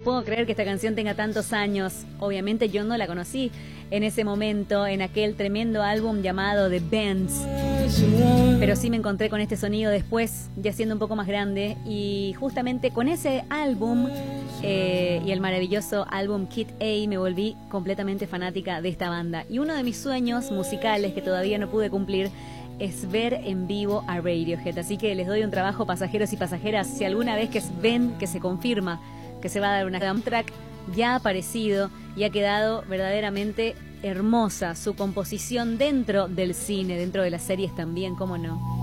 puedo creer que esta canción tenga tantos años. Obviamente yo no la conocí en ese momento, en aquel tremendo álbum llamado The Bends. Pero sí me encontré con este sonido después, ya siendo un poco más grande. Y justamente con ese álbum y el maravilloso álbum Kid A me volví completamente fanática de esta banda. Y uno de mis sueños musicales que todavía no pude cumplir es ver en vivo a Radiohead. Así que les doy un trabajo, pasajeros y pasajeras. Si alguna vez que ven que se confirma que se va a dar una soundtrack, ya ha aparecido y ha quedado verdaderamente hermosa su composición dentro del cine, dentro de las series también, cómo no.